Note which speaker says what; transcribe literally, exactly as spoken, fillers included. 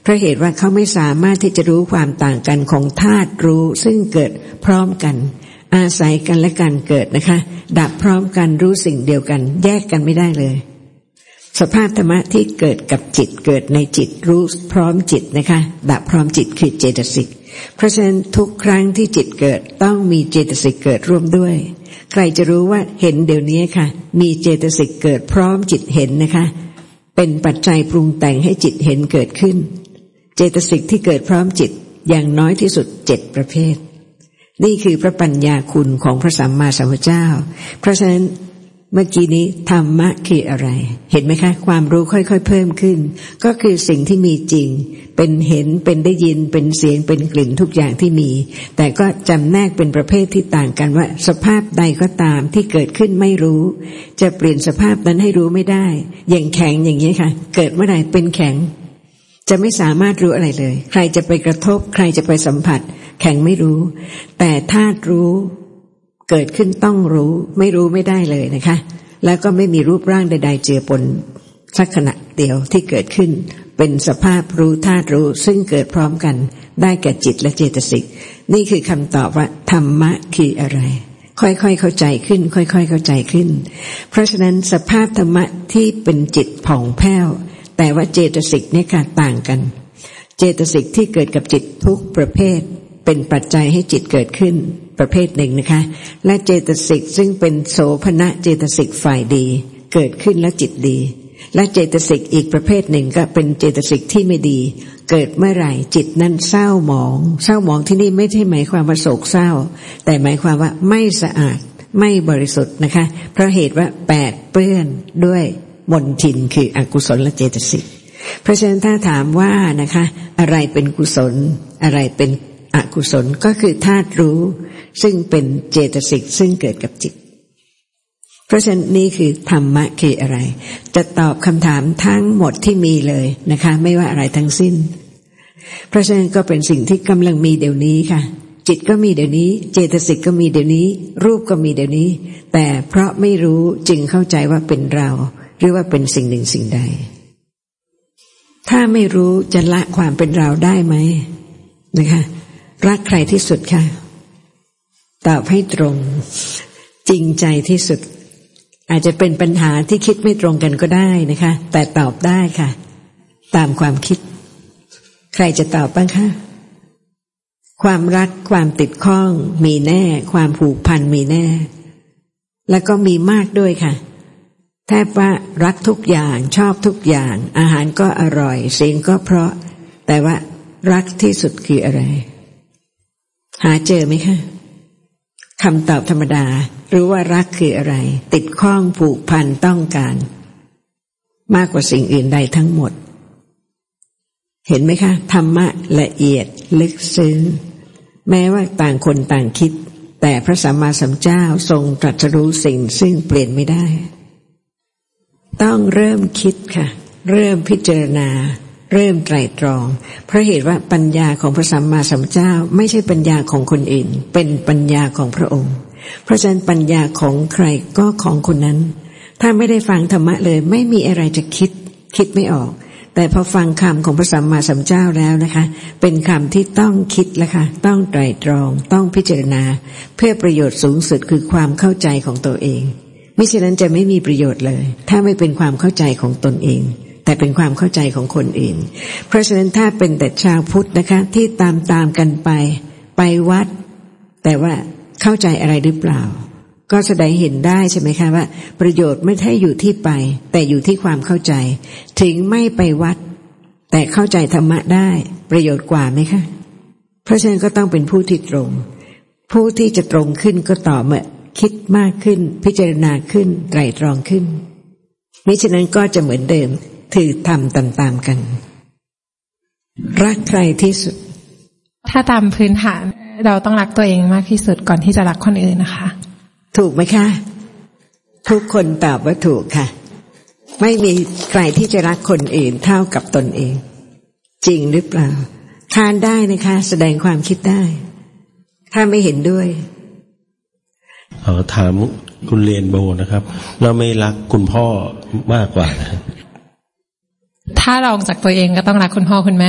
Speaker 1: เพราะเหตุว่าเขาไม่สามารถที่จะรู้ความต่างกันของธาตุรู้ซึ่งเกิดพร้อมกันอาศัยกันและการเกิดนะคะดับพร้อมกันรู้สิ่งเดียวกันแยกกันไม่ได้เลยสภาพธรรมะที่เกิดกับจิตเกิดในจิตรู้พร้อมจิตนะคะดับพร้อมจิตคือเจตสิกเพราะฉะนั้นทุกครั้งที่จิตเกิดต้องมีเจตสิกเกิดร่วมด้วยใครจะรู้ว่าเห็นเดี๋ยวนี้ค่ะมีเจตสิกเกิดพร้อมจิตเห็นนะคะเป็นปัจจัยปรุงแต่งให้จิตเห็นเกิดขึ้นเจตสิกที่เกิดพร้อมจิตอย่างน้อยที่สุดเจ็ดประเภทนี่คือพระปัญญาคุณของพระสัมมาสัมพุทธเจ้าเพราะฉะนั้นเมื่อกี้นี้ธรรมะคืออะไรเห็นไหมคะความรู้ค่อยๆเพิ่มขึ้นก็คือสิ่งที่มีจริงเป็นเห็นเป็นได้ยินเป็นเสียงเป็นกลิ่นทุกอย่างที่มีแต่ก็จำแนกเป็นประเภทที่ต่างกันว่าสภาพใดก็ตามที่เกิดขึ้นไม่รู้จะเปลี่ยนสภาพนั้นให้รู้ไม่ได้อย่างแข็งอย่างนี้ค่ะเกิดเมื่อไหร่เป็นแข็งจะไม่สามารถรู้อะไรเลยใครจะไปกระทบใครจะไปสัมผัสแข็งไม่รู้แต่ธาตุรู้เกิดขึ้นต้องรู้ไม่รู้ไม่ได้เลยนะคะแล้วก็ไม่มีรูปร่างใดๆเจือปนสักขณะเดียวที่เกิดขึ้นเป็นสภาพรู้ธาตุรู้ซึ่งเกิดพร้อมกันได้แก่จิตและเจตสิกนี่คือคำตอบว่าธรรมะคืออะไรค่อยๆเข้าใจขึ้นค่อยๆเข้าใจขึ้นเพราะฉะนั้นสภาพธรรมะที่เป็นจิตผ่องแผ้วแต่ว่าเจตสิกเนี่ยค่ะต่างกันเจตสิกที่เกิดกับจิตทุกประเภทเป็นปัจจัยให้จิตเกิดขึ้นประเภทหนึ่งนะคะและเจตสิกซึ่งเป็นโสภณเจตสิกฝ่ายดีเกิดขึ้นแล้วจิตดีและเจตสิกอีกประเภทหนึ่งก็เป็นเจตสิกที่ไม่ดีเกิดเมื่อไหร่จิตนั้นเศร้าหมองเศร้าหมองที่นี่ไม่ใช่หมายความว่าโศกเศร้าแต่หมายความว่าไม่สะอาดไม่บริสุทธิ์นะคะเพราะเหตุว่าแปดเปื้อนด้วยมลทินคืออกุศลเจตสิกเพราะฉะนั้นถ้าถามว่านะคะอะไรเป็นกุศลอะไรเป็นอกุศลก็คือธาตุรู้ซึ่งเป็นเจตสิกซึ่งเกิดกับจิตเพราะฉะนั้นนี่คือธรรมะคืออะไรจะตอบคำถามทั้งหมดที่มีเลยนะคะไม่ว่าอะไรทั้งสิ้นเพราะฉะนั้นก็เป็นสิ่งที่กำลังมีเดี๋ยวนี้ค่ะจิตก็มีเดี๋ยวนี้เจตสิกก็มีเดี๋ยวนี้รูปก็มีเดี๋ยวนี้แต่เพราะไม่รู้จึงเข้าใจว่าเป็นเราหรือว่าเป็นสิ่งหนึ่งสิ่งใดถ้าไม่รู้จะละความเป็นเราได้ไหมนะคะรักใครที่สุดค่ะตอบให้ตรงจริงใจที่สุดอาจจะเป็นปัญหาที่คิดไม่ตรงกันก็ได้นะคะแต่ตอบได้ค่ะตามความคิดใครจะตอบบ้างคะความรักความติดข้องมีแน่ความผูกพันมีแน่แล้วก็มีมากด้วยค่ะแทบว่ารักทุกอย่างชอบทุกอย่างอาหารก็อร่อยเสียงก็เพราะแต่ว่ารักที่สุดคืออะไรหาเจอไหมคะคำตอบธรรมดารู้ว่ารักคืออะไรติดข้องผูกพันต้องการมากกว่าสิ่งอื่นใดทั้งหมดเห็นไหมคะธรรมะละเอียดลึกซึ้งแม้ว่าต่างคนต่างคิดแต่พระสัมมาสัมพุทธเจ้าทรงตรัสรู้สิ่งซึ่งเปลี่ยนไม่ได้ต้องเริ่มคิดค่ะเริ่มพิจารณาเริ่มไตร่ตรองเพราะเหตุว่าปัญญาของพระสัมมาสัมพุทธเจ้าไม่ใช่ปัญญาของคนอื่นเป็นปัญญาของพระองค์เพราะฉะนั้นปัญญาของใครก็ของคนนั้นถ้าไม่ได้ฟังธรรมะเลยไม่มีอะไรจะคิดคิดไม่ออกแต่พอฟังคำของพระสัมมาสัมพุทธเจ้าแล้วนะคะเป็นคำที่ต้องคิดแล้วค่ะต้องไตร่ตรองต้องพิจารณาเพื่อประโยชน์สูงสุดคือความเข้าใจของตัวเองมิฉะนั้นจะไม่มีประโยชน์เลยถ้าไม่เป็นความเข้าใจของตนเองแต่เป็นความเข้าใจของคนอื่นเพราะฉะนั้นถ้าเป็นแต่ชาวพุทธนะคะที่ตามตามกันไปไปวัดแต่ว่าเข้าใจอะไรหรือเปล่าก็แสดงเห็นได้ใช่ไหมคะว่าประโยชน์ไม่ใช่อยู่ที่ไปแต่อยู่ที่ความเข้าใจถึงไม่ไปวัดแต่เข้าใจธรรมะได้ประโยชน์กว่าไหมคะเพราะฉะนั้นก็ต้องเป็นผู้ที่ตรงผู้ที่จะตรงขึ้นก็ต่อเมื่อคิดมากขึ้นพิจารณาขึ้นไตร่ตรองขึ้นมิฉะนั้นก็จะเหมือนเดิมถือทำตามๆกันรักใครที่สุด
Speaker 2: ถ้าตามพื้นฐานเราต้องรักตัวเองมากที่สุดก่อนที่จะรักคนอื่นนะคะ
Speaker 1: ถูกไหมคะทุกคนตอบว่าถูกค่ะไม่มีใครที่จะรักคนอื่นเท่ากับตนเองจริงหรือเปล่าทานได้นะคะแสดงความคิดได้ถ้าไม่เห็นด้วย
Speaker 3: เออถามคุณเรียนโบนะครับเราไม่รักคุณพ่อมากกว่านะ
Speaker 2: ถ้าลองจากตัวเองก็ต้องรักคุณพ่อคุณแม่